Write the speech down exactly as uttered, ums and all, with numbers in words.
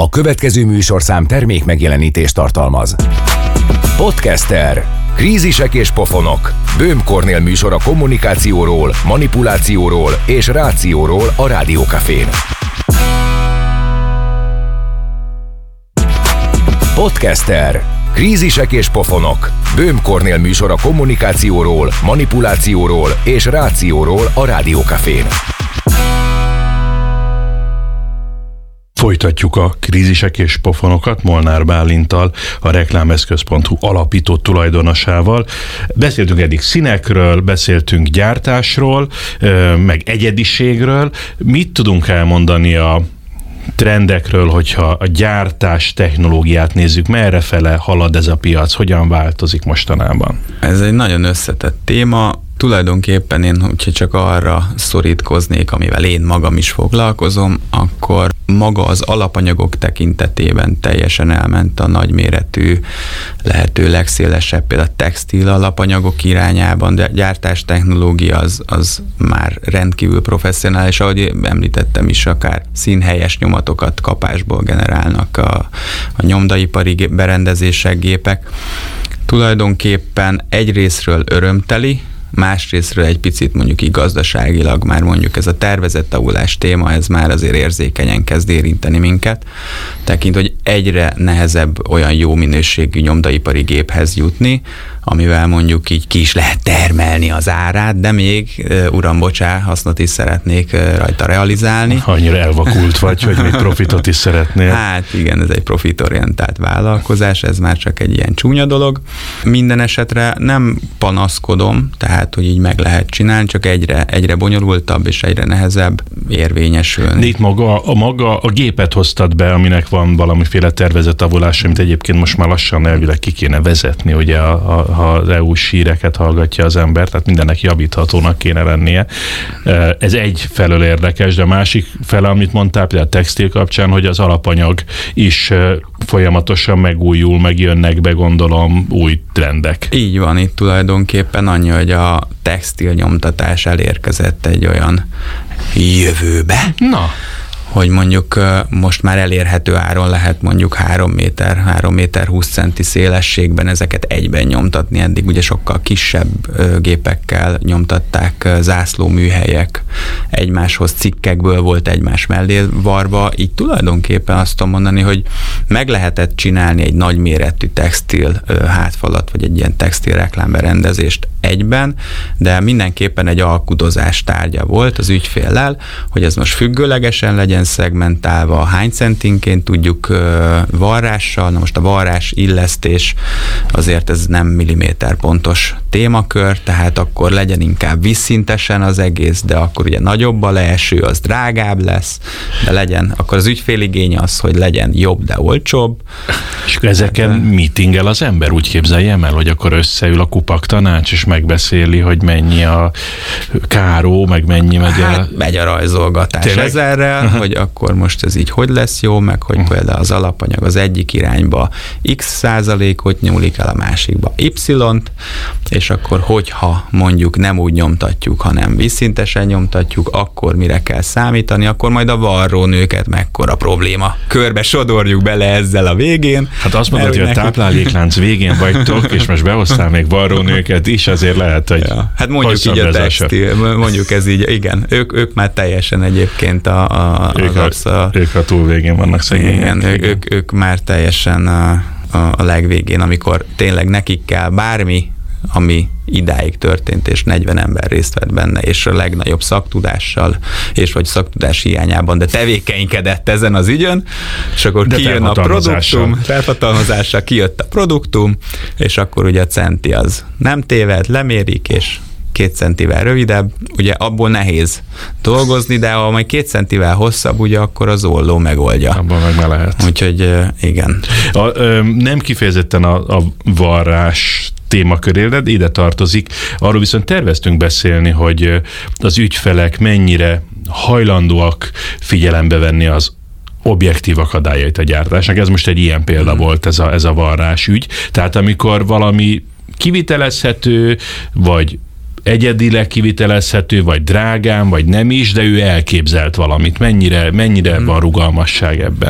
következő műsorszám termék megjelenítést tartalmaz. Podcaster. Krízisek és pofonok. Böhm Kornél műsor a kommunikációról, manipulációról és rációról a Rádió Cafén. Podcaster. Krízisek és pofonok. Böhm Kornél műsor a kommunikációról, manipulációról és rációról a Rádió Cafén. Folytatjuk a krízisek és pofonokat Molnár Bálinttal, a reklámeszköz pont hu alapító tulajdonosával. Beszéltünk eddig színekről, beszéltünk gyártásról, meg egyediségről. Mit tudunk elmondani a trendekről, hogyha a gyártás technológiát nézzük, merre fele halad ez a piac, hogyan változik mostanában? Ez egy nagyon összetett téma. Tulajdonképpen én, hogyha csak arra szorítkoznék, amivel én magam is foglalkozom, akkor maga az alapanyagok tekintetében teljesen elment a nagyméretű, lehető legszélesebb, például textil alapanyagok irányában, de gyártás technológia az, az már rendkívül professzionális, ahogy említettem is, akár színhelyes nyomatokat kapásból generálnak a, a nyomdaipari berendezések, gépek. Tulajdonképpen egyrészről örömteli, másrésztről egy picit mondjuk így gazdaságilag már mondjuk ez a tervezett tavulás téma, ez már azért érzékenyen kezd érinteni minket. Tekint, hogy egyre nehezebb olyan jó minőségű nyomdaipari géphez jutni, amivel mondjuk így ki is lehet termelni az árát, de még, uram, bocsá, hasznot is szeretnék rajta realizálni. Annyira elvakult vagy, hogy még profitot is szeretnél. Hát igen, ez egy profitorientált vállalkozás, ez már csak egy ilyen csúnya dolog. Minden esetre nem panaszkodom, tehát, hogy így meg lehet csinálni, csak egyre, egyre bonyolultabb és egyre nehezebb érvényesülni. De itt maga a, maga a gépet hoztad be, aminek van valamiféle tervezett tavulása, amit egyébként most már lassan elvileg ki kéne vezetni, ugye a, a ha az é u-s híreket hallgatja az ember, tehát mindennek javíthatónak kéne lennie. Ez egy felől érdekes, de a másik fele, amit mondtál, például a textil kapcsán, hogy az alapanyag is folyamatosan megújul, megjönnek be, gondolom, új trendek. Így van, itt tulajdonképpen annyi, hogy a textil nyomtatás elérkezett egy olyan jövőbe. Na! hogy mondjuk most már elérhető áron lehet mondjuk három méter, három méter húsz centi szélességben ezeket egyben nyomtatni. Eddig ugye sokkal kisebb gépekkel nyomtatták, zászlóműhelyek, egymáshoz cikkekből volt egymás mellé varva. Így tulajdonképpen azt tudom mondani, hogy meg lehetett csinálni egy nagyméretű textil hátfalat, vagy egy ilyen textil reklámberendezést egyben, de mindenképpen egy alkudozás tárgya volt az ügyféllel, hogy ez most függőlegesen legyen szegmentálva, hány centinként tudjuk uh, varrással, na most a varrás illesztés azért ez nem milliméter pontos témakör, tehát akkor legyen inkább vízszintesen az egész, de akkor ugye nagyobb a leeső, az drágább lesz, de legyen, akkor az ügyféligény az, hogy legyen jobb, de olcsóbb. És ezeken hát, meetingel az ember, úgy képzeljem el, hogy akkor összeül a kupak tanács, és megbeszéli, hogy mennyi a káró, meg mennyi megy a... Hát megy a rajzolgatás Tényleg? ezerrel, uh-huh. hogy akkor most ez így hogy lesz jó, meg hogy uh-huh. például az alapanyag az egyik irányba X százalékot nyúlik el, a másikba Y-t, és akkor hogyha mondjuk nem úgy nyomtatjuk, hanem vízszintesen nyomtatjuk, akkor mire kell számítani, akkor majd a varrónőket mekkora probléma. Körbe sodorjuk bele ezzel a végén. Hát azt mondod, hogy a tápláléklánc végén vagytok, és most behoztál még varrónőket is, azért lehet, hogy ja. Hát mondjuk így a textil, mondjuk ez így, igen, ők, ők már teljesen egyébként a, a, ők, az a, a, ők a túl végén vannak szegények. Igen, ők, ők, ők már teljesen a, a, a legvégén, amikor tényleg nekik kell bármi, ami idáig történt, és negyven ember részt vett benne, és a legnagyobb szaktudással, és vagy szaktudás hiányában, de tevékenykedett ezen az ügyön, és akkor de kijön a produktum, felhatalmazással kijött a produktum, és akkor ugye a centi az nem téved, lemérik, és két centivel rövidebb, ugye abból nehéz dolgozni, de ha majd két centivel hosszabb, ugye akkor az olló megoldja. Abban meg lehet. Úgyhogy igen. A, ö, nem kifejezetten a, a varrás témakörére, ide tartozik. Arról viszont terveztünk beszélni, hogy az ügyfelek mennyire hajlandóak figyelembe venni az objektív akadályait a gyártásnak. Ez most egy ilyen példa hmm. volt, ez a, ez a varrás ügy. Tehát amikor valami kivitelezhető, vagy egyedileg kivitelezhető, vagy drágán, vagy nem is, de ő elképzelt valamit. Mennyire, mennyire hmm. van rugalmasság ebben?